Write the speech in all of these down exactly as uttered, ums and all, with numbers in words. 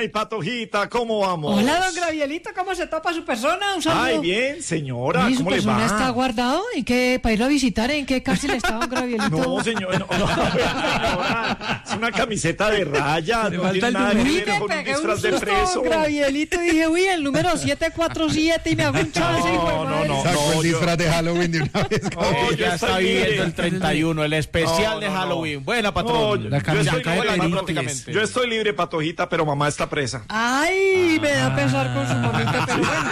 Ay, Patojita, ¿cómo vamos? Hola, don Gravielito, ¿cómo se topa su persona? Un saludo. Ay, bien, señora, ¿Y su ¿cómo le persona va? está guardado? ¿En qué, para irlo a visitar? ¿En qué cárcel está don Gravielito? No, señor, no, no, señora, es una camiseta de raya, Le no falta tiene el nada que Uy, ver me con un pegué un disfraz de susto, preso. don Gravielito, y dije, uy, el número siete cuatro siete, y me hago un chance, hijo de No, no, madre. no, Sacó el yo- disfraz de Halloween de una vez. No, yo ya está estoy libre. viviendo el treinta y uno, el especial No, de no, no. Halloween. Buena, No, patrón. yo, La yo camisa estoy cae libre, de Patojita. prácticamente. Yo estoy libre, Patojita, pero mamá está presa. Ay, me da pesar con su mamita, pero bueno.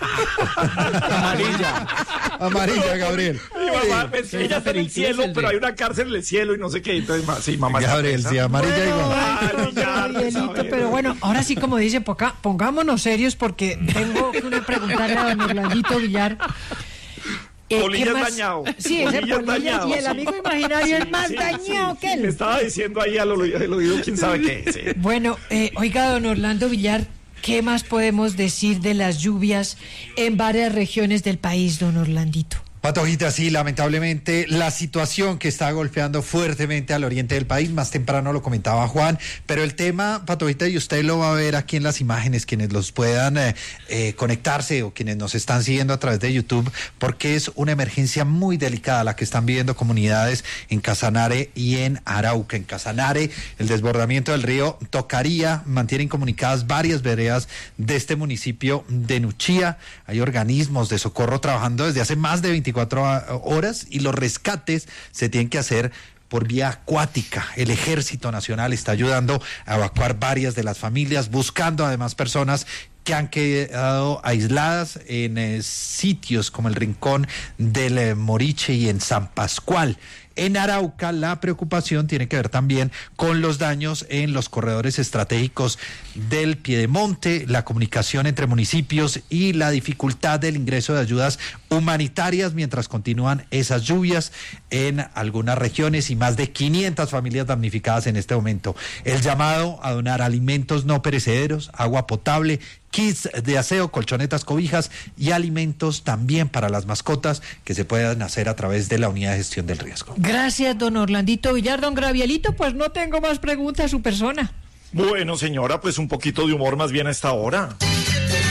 Amarilla. Amarilla, Gabriel. Mi mamá, pues, sí, ella está en el Felipe, cielo, el de- pero hay una cárcel en el cielo y no sé qué. Entonces, ma- sí, mamá está Gabriel, presa. sí, amarilla Bueno, igual. ay, don Ay, ya, Gabrielito, pues, a ver. pero bueno, ahora sí, como dicen, poca, pongámonos serios porque tengo que una preguntarle a don Orlandito Villar. Eh, Polilla ¿qué más? dañado. Sí, ese Polilla Polilla dañado, y el sí. amigo imaginario es más Sí, dañado sí, que sí, él. me estaba diciendo ahí al oído, al oído, quién sabe qué. Sí. Bueno, eh, oiga, don Orlando Villar, ¿qué más podemos decir de las lluvias en varias regiones del país, don Orlandito? Patojita, sí, lamentablemente la situación que está golpeando fuertemente al oriente del país, más temprano lo comentaba Juan, pero el tema, Patojita, y usted lo va a ver aquí en las imágenes, quienes los puedan eh, eh, conectarse o quienes nos están siguiendo a través de YouTube, porque es una emergencia muy delicada la que están viviendo comunidades en Casanare y en Arauca. En Casanare, el desbordamiento del río Tocaría mantiene incomunicadas varias veredas de este municipio de Nuchía. Hay organismos de socorro trabajando desde hace más de veinticuatro horas y los rescates se tienen que hacer por vía acuática. El Ejército Nacional está ayudando a evacuar varias de las familias, buscando además personas que han quedado aisladas en eh, sitios como el Rincón del eh, Moriche y en San Pascual. En Arauca, la preocupación tiene que ver también con los daños en los corredores estratégicos del Piedemonte, la comunicación entre municipios y la dificultad del ingreso de ayudas humanitarias mientras continúan esas lluvias en algunas regiones y más de quinientas familias damnificadas en este momento. El llamado a donar alimentos no perecederos, agua potable, kits de aseo, colchonetas, cobijas y alimentos también para las mascotas que se puedan hacer a través de la unidad de gestión del riesgo. Gracias, don Orlandito Villar. Don Gravielito, pues no tengo más preguntas a su persona. Bueno, señora, pues un poquito de humor más bien a esta hora.